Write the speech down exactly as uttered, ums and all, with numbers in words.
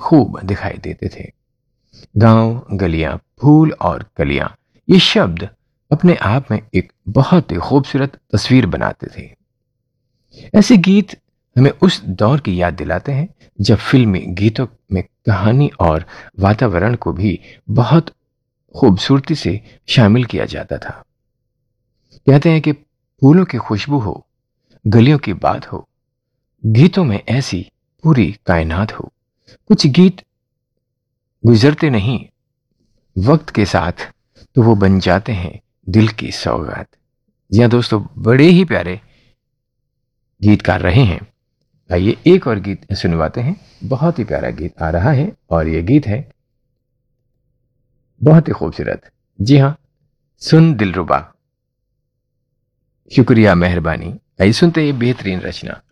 खूब दिखाई देते थे। गांव, गलियां, फूल और कलियां, ये शब्द अपने आप में एक बहुत ही खूबसूरत तस्वीर बनाते थे। ऐसे गीत हमें उस दौर की याद दिलाते हैं जब फिल्मी गीतों में कहानी और वातावरण को भी बहुत खूबसूरती से शामिल किया जाता था। कहते हैं कि फूलों की खुशबू हो, गलियों की बात हो, गीतों में ऐसी पूरी कायनात हो। कुछ गीत गुजरते नहीं, वक्त के साथ तो वो बन जाते हैं दिल की सौगात। जी हाँ दोस्तों, बड़े ही प्यारे गीतकार रहे हैं। आइए एक और गीत सुनवाते हैं। बहुत ही प्यारा गीत आ रहा है और ये गीत है बहुत ही खूबसूरत। जी हाँ, सुन दिलरुबा। शुक्रिया, मेहरबानी। आइए सुनते हैं ये बेहतरीन रचना।